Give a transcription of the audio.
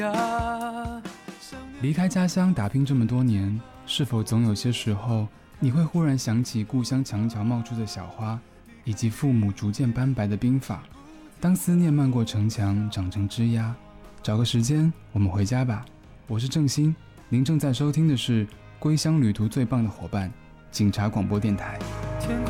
离开家乡打拼这么多年，是否总有些时候你会忽然想起故乡墙角冒出的小花，以及父母逐渐斑白的鬓发？当思念漫过城墙长成枝桠，找个时间我们回家吧。我是郑兴，您正在收听的是归乡旅途最棒的伙伴，警察广播电台。